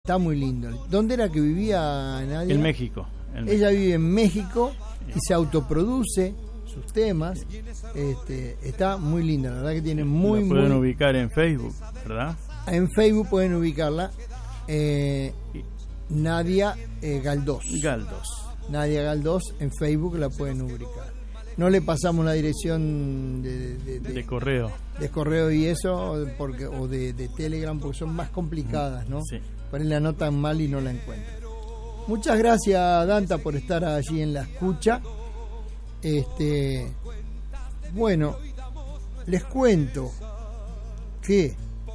está muy lindo. ¿Dónde era que vivía Nadia? En México. Ella vive en México y se autoproduce sus temas. Está muy linda, la verdad que tiene muy... La pueden ubicar en Facebook, ¿verdad? En Facebook pueden ubicarla. Nadia Galdós. Nadia Galdós, en Facebook la pueden ubicar. No le pasamos la dirección de correo. De correo y eso, o de Telegram, porque son más complicadas, ¿no? Sí. Por ahí la anotan mal y no la encuentran. Muchas gracias, Danta, por estar allí en la escucha. Bueno, les cuento que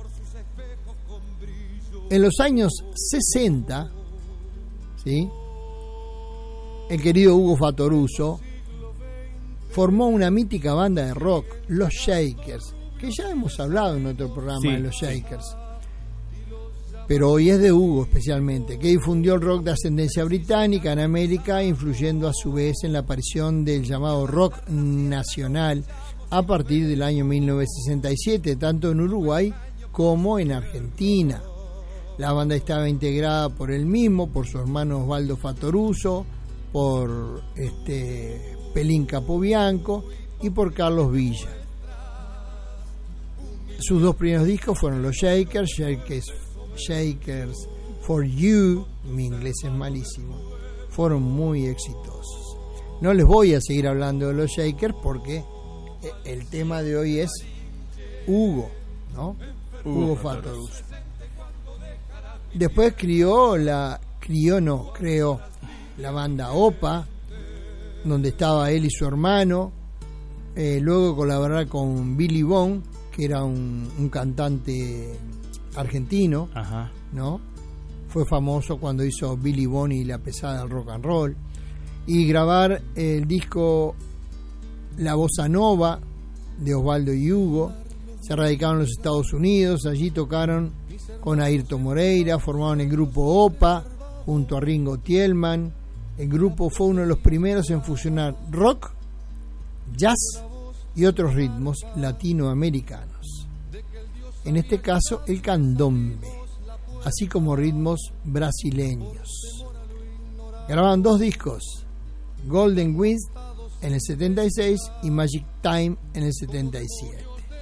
en los años 60, ¿sí?, el querido Hugo Fattoruso formó una mítica banda de rock, los Shakers, que ya hemos hablado en otro programa de los Shakers, pero hoy es de Hugo especialmente, que difundió el rock de ascendencia británica en América, influyendo a su vez en la aparición del llamado rock nacional a partir del año 1967, tanto en Uruguay como en Argentina. La banda estaba integrada por él mismo, por su hermano Osvaldo Fattoruso, por Pelín Capobianco y por Carlos Villa. Sus dos primeros discos fueron los Shakers for You, mi inglés es malísimo, fueron muy exitosos. No les voy a seguir hablando de los Shakers porque el tema de hoy es Hugo, ¿no? Hugo Fattoruso. Después creó la banda OPA, donde estaba él y su hermano. Luego colaborar con Billy Bond, que era un cantante argentino. Ajá. ¿No? Fue famoso cuando hizo Billy Bond y la pesada del rock and roll. Y grabar el disco La Bossa Nova de Osvaldo y Hugo. Se radicaron en los Estados Unidos, allí tocaron con Ayrton Moreira, formaron el grupo OPA junto a Ringo Tielman. El grupo fue uno de los primeros en fusionar rock, jazz y otros ritmos latinoamericanos. En este caso, el candombe, así como ritmos brasileños. Grababan dos discos, Golden Wind en el 76 y Magic Time en el 77.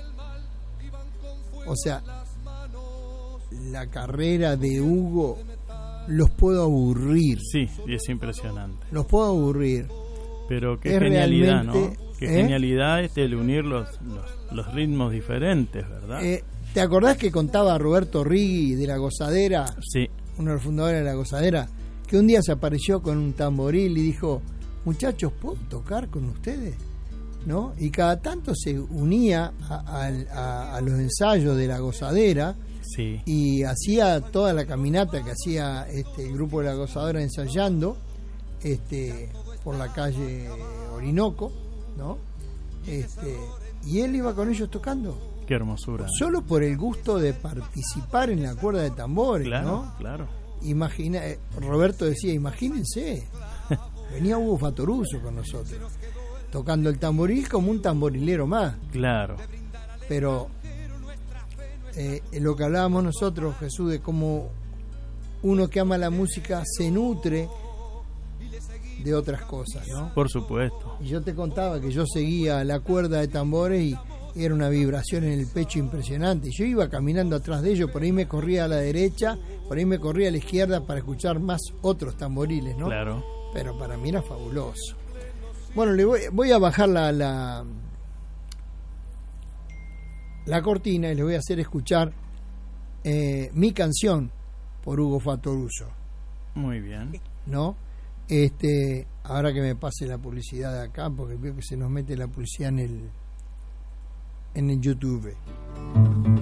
O sea, la carrera de Hugo los puedo aburrir. Sí, y es impresionante. Los puedo aburrir. Pero qué genialidad, ¿no? Qué ¿eh? Genialidad el unir los ritmos diferentes, ¿verdad? ¿Te acordás que contaba Roberto Riggi de La Gozadera? Sí. Uno de los fundadores de La Gozadera, que un día se apareció con un tamboril y dijo: muchachos, ¿puedo tocar con ustedes? ¿No? Y cada tanto se unía a los ensayos de La Gozadera. Sí. Y hacía toda la caminata que hacía el grupo de La Gozadera ensayando por la calle Orinoco, ¿no? Y él iba con ellos tocando. Qué hermosura. Solo por el gusto de participar en la cuerda de tambores, claro, ¿no? Claro. Roberto decía, imagínense, venía Hugo Fattoruso con nosotros, tocando el tamboril como un tamborilero más. Claro. Pero lo que hablábamos nosotros, Jesús, de cómo uno que ama la música se nutre de otras cosas, ¿no? Por supuesto. Y yo te contaba que yo seguía la cuerda de tambores y era una vibración en el pecho impresionante. Yo iba caminando atrás de ellos, por ahí me corría a la derecha, por ahí me corría a la izquierda para escuchar más otros tamboriles, ¿no? Claro. Pero para mí era fabuloso. Bueno, voy a bajar la cortina y les voy a hacer escuchar Mi Canción por Hugo Fattoruso. Muy bien. ¿No? Ahora que me pase la publicidad de acá, porque veo que se nos mete la publicidad en el YouTube.